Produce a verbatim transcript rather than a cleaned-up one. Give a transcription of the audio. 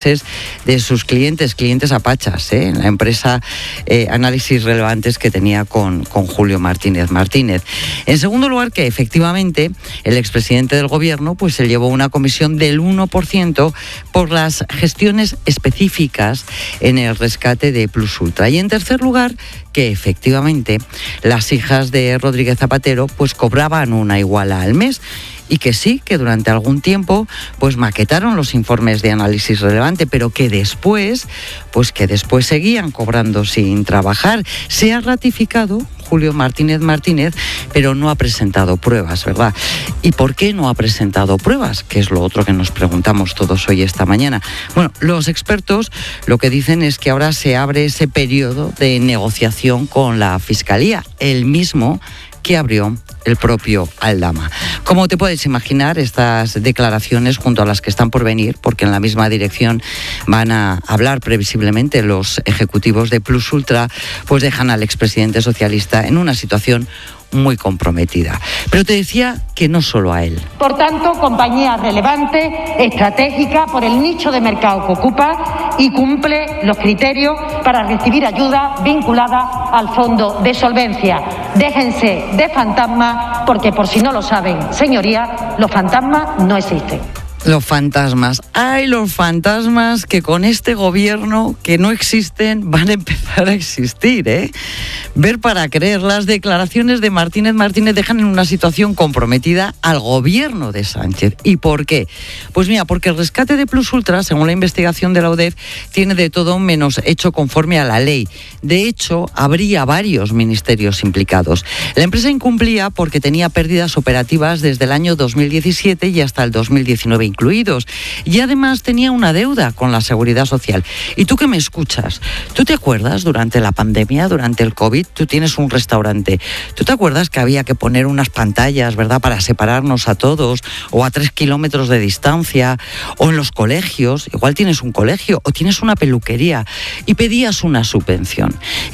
intereses de sus clientes, clientes a pachas, ¿eh? En la empresa eh, Análisis Relevantes que tenía con, con Julio Martínez Martínez. En segundo lugar, que efectivamente el expresidente del gobierno pues se llevó una comisión del uno por ciento por las gestiones específicas en el rescate de Plus Ultra. Y en tercer lugar, que efectivamente las hijas de Rodríguez Zapatero pues cobraban una iguala al mes. Y que sí, que durante algún tiempo pues maquetaron los informes de Análisis Relevante, pero que después, pues que después seguían cobrando sin trabajar. Se ha ratificado Julio Martínez Martínez, pero no ha presentado pruebas, ¿verdad? ¿Y por qué no ha presentado pruebas? Que es lo otro que nos preguntamos todos hoy esta mañana. Bueno, los expertos lo que dicen es que ahora se abre ese periodo de negociación con la Fiscalía, el mismo que abrió el propio Aldama. Como te puedes imaginar, estas declaraciones junto a las que están por venir, porque en la misma dirección van a hablar previsiblemente los ejecutivos de Plus Ultra, pues dejan al expresidente socialista en una situación muy comprometida. Pero te decía que no solo a él. Por tanto, compañía relevante, estratégica por el nicho de mercado que ocupa y cumple los criterios para recibir ayuda vinculada al fondo de solvencia. Déjense de fantasmas, porque por si no lo saben, señorías, los fantasmas no existen. Los fantasmas. ¡Ay, los fantasmas que con este gobierno que no existen van a empezar a existir, ¿eh? Ver para creer. Las declaraciones de Martínez Martínez dejan en una situación comprometida al gobierno de Sánchez. ¿Y por qué? Pues mira, porque el rescate de Plus Ultra, según la investigación de la U D E F, tiene de todo menos hecho conforme a la ley. De hecho, habría varios ministerios implicados. La empresa incumplía porque tenía pérdidas operativas desde el año dos mil diecisiete y hasta el dos mil diecinueve incluidos. Y además tenía una deuda con la Seguridad Social. Y tú que me escuchas, ¿tú te acuerdas durante la pandemia, durante el COVID, tú tienes un restaurante? ¿Tú te acuerdas que había que poner unas pantallas, ¿verdad?, para separarnos a todos, o a tres kilómetros de distancia, o en los colegios? Igual tienes un colegio o tienes una peluquería y pedías una subvención.